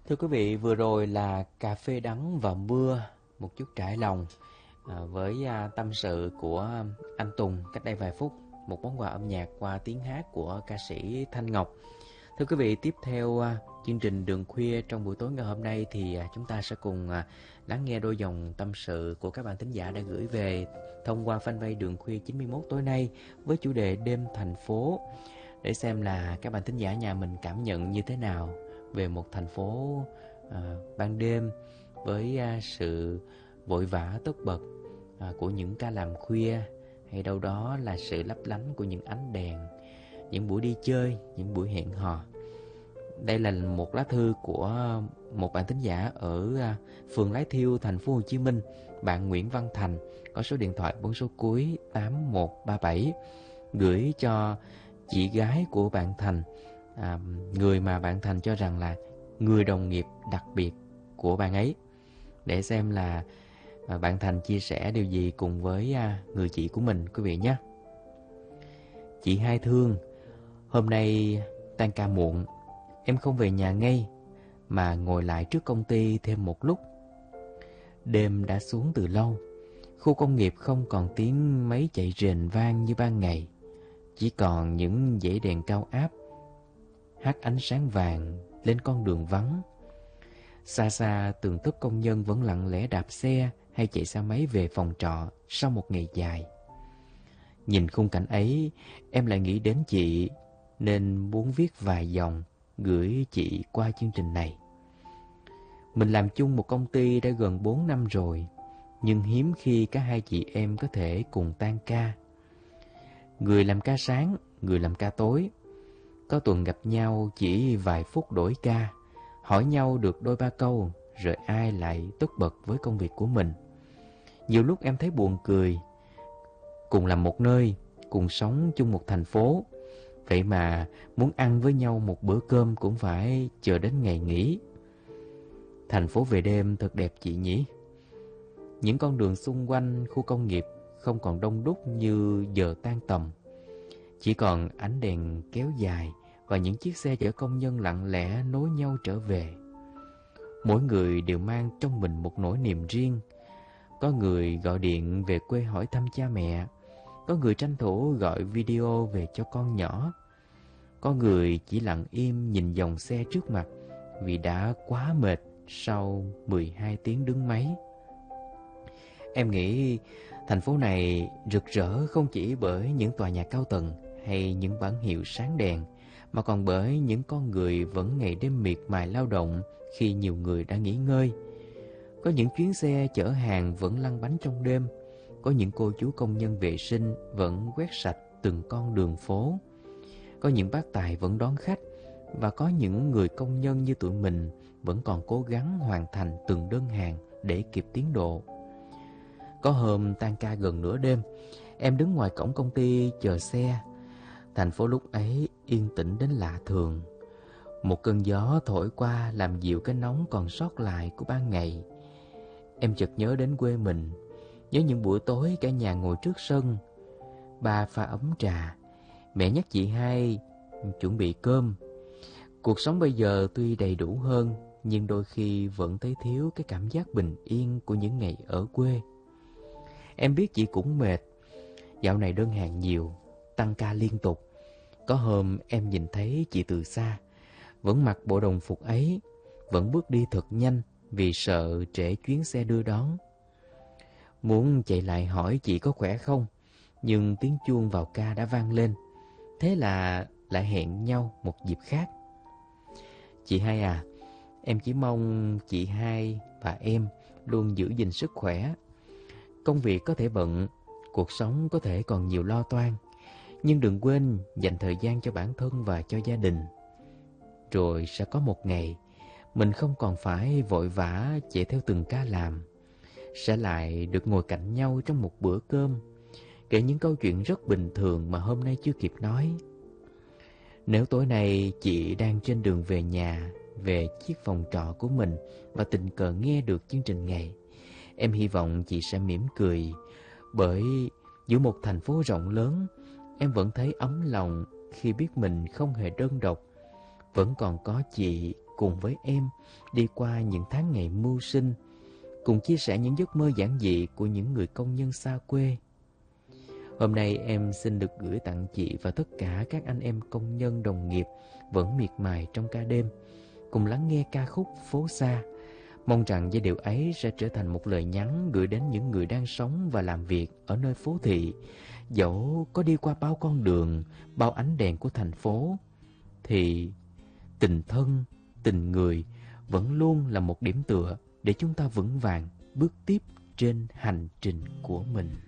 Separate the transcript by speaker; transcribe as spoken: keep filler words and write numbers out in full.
Speaker 1: Thưa quý vị, vừa rồi là Cà phê đắng và mưa, một chút trải lòng à, với à, tâm sự của anh Tùng cách đây vài phút, một món quà âm nhạc qua tiếng hát của ca sĩ Thanh Ngọc. Thưa quý vị, tiếp theo à, chương trình Đường Khuya trong buổi tối ngày hôm nay thì à, chúng ta sẽ cùng à, lắng nghe đôi dòng tâm sự của các bạn thính giả đã gửi về thông qua fanpage Đường Khuya chín mươi mốt tối nay với chủ đề Đêm Thành Phố, để xem là các bạn thính giả nhà mình cảm nhận như thế nào về một thành phố à, ban đêm với à, sự vội vã tất bật à, của những ca làm khuya, hay đâu đó là sự lấp lánh của những ánh đèn, những buổi đi chơi, những buổi hẹn hò. Đây là một lá thư của một bạn thính giả ở à, phường Lái Thiêu, thành phố Hồ Chí Minh, bạn Nguyễn Văn Thành, có số điện thoại bốn số cuối tám một ba bảy, gửi cho chị gái của bạn Thành, à, người mà bạn Thành cho rằng là người đồng nghiệp đặc biệt của bạn ấy, để xem là à, bạn Thành chia sẻ điều gì cùng với à, người chị của mình, quý vị nhé. Chị Hai thương, hôm nay tan ca muộn, em không về nhà ngay mà ngồi lại trước công ty thêm một lúc. Đêm đã xuống từ lâu, khu công nghiệp không còn tiếng máy chạy rền vang như ban ngày, chỉ còn những dãy đèn cao áp hắt ánh sáng vàng lên con đường vắng. Xa xa từng tốp công nhân vẫn lặng lẽ đạp xe hay chạy xe máy về phòng trọ sau một ngày dài. Nhìn khung cảnh ấy, em lại nghĩ đến chị, nên muốn viết vài dòng gửi chị qua chương trình này. Mình làm chung một công ty đã gần bốn năm rồi, nhưng hiếm khi cả hai chị em có thể cùng tan ca. Người làm ca sáng, người làm ca tối. Có tuần gặp nhau chỉ vài phút đổi ca, hỏi nhau được đôi ba câu, rồi ai lại tất bật với công việc của mình. Nhiều lúc em thấy buồn cười. Cùng làm một nơi, cùng sống chung một thành phố, vậy mà muốn ăn với nhau một bữa cơm cũng phải chờ đến ngày nghỉ. Thành phố về đêm thật đẹp chị nhỉ. Những con đường xung quanh khu công nghiệp không còn đông đúc như giờ tan tầm, chỉ còn ánh đèn kéo dài và những chiếc xe chở công nhân lặng lẽ nối nhau trở về. Mỗi người đều mang trong mình một nỗi niềm riêng. Có người gọi điện về quê hỏi thăm cha mẹ, có người tranh thủ gọi video về cho con nhỏ, có người chỉ lặng im nhìn dòng xe trước mặt vì đã quá mệt sau mười hai tiếng đứng máy. Em nghĩ thành phố này rực rỡ không chỉ bởi những tòa nhà cao tầng hay những bảng hiệu sáng đèn, mà còn bởi những con người vẫn ngày đêm miệt mài lao động khi nhiều người đã nghỉ ngơi. Có những chuyến xe chở hàng vẫn lăn bánh trong đêm, có những cô chú công nhân vệ sinh vẫn quét sạch từng con đường phố, có những bác tài vẫn đón khách, và có những người công nhân như tụi mình vẫn còn cố gắng hoàn thành từng đơn hàng để kịp tiến độ. Có hôm tan ca gần nửa đêm, em đứng ngoài cổng công ty chờ xe. Thành phố lúc ấy yên tĩnh đến lạ thường. Một cơn gió thổi qua làm dịu cái nóng còn sót lại của ban ngày. Em chợt nhớ đến quê mình, nhớ những buổi tối cả nhà ngồi trước sân, ba pha ấm trà, mẹ nhắc chị Hai chuẩn bị cơm. Cuộc sống bây giờ tuy đầy đủ hơn, nhưng đôi khi vẫn thấy thiếu cái cảm giác bình yên của những ngày ở quê. Em biết chị cũng mệt. Dạo này đơn hàng nhiều, tăng ca liên tục. Có hôm em nhìn thấy chị từ xa, vẫn mặc bộ đồng phục ấy, vẫn bước đi thật nhanh vì sợ trễ chuyến xe đưa đón. Muốn chạy lại hỏi chị có khỏe không, nhưng tiếng chuông vào ca đã vang lên. Thế là lại hẹn nhau một dịp khác. Chị Hai à, em chỉ mong chị Hai và em luôn giữ gìn sức khỏe. Công việc có thể bận, cuộc sống có thể còn nhiều lo toan, nhưng đừng quên dành thời gian cho bản thân và cho gia đình. Rồi sẽ có một ngày mình không còn phải vội vã chạy theo từng ca làm, sẽ lại được ngồi cạnh nhau trong một bữa cơm, kể những câu chuyện rất bình thường mà hôm nay chưa kịp nói. Nếu tối nay chị đang trên đường về nhà, về chiếc phòng trọ của mình và tình cờ nghe được chương trình này, em hy vọng chị sẽ mỉm cười, bởi giữa một thành phố rộng lớn, em vẫn thấy ấm lòng khi biết mình không hề đơn độc, vẫn còn có chị cùng với em đi qua những tháng ngày mưu sinh, cùng chia sẻ những giấc mơ giản dị của những người công nhân xa quê. Hôm nay em xin được gửi tặng chị và tất cả các anh em công nhân đồng nghiệp vẫn miệt mài trong ca đêm, cùng lắng nghe ca khúc Phố Xa. Mong rằng giai điệu ấy sẽ trở thành một lời nhắn gửi đến những người đang sống và làm việc ở nơi phố thị. Dẫu có đi qua bao con đường, bao ánh đèn của thành phố, thì tình thân, tình người vẫn luôn là một điểm tựa để chúng ta vững vàng bước tiếp trên hành trình của mình.